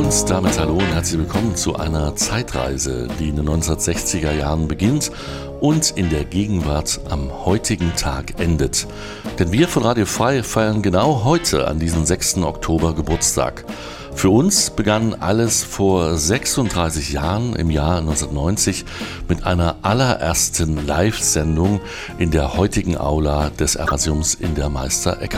Und damit hallo und herzlich willkommen zu einer Zeitreise, die in den 1960er Jahren beginnt und in der Gegenwart am heutigen Tag endet. Denn wir von Radio Frei feiern genau heute an diesem 6. Oktober Geburtstag. Für uns begann alles vor 36 Jahren im Jahr 1990 mit einer allerersten Live-Sendung in der heutigen Aula des Erasmus in der Meister-Eckardt-Straße.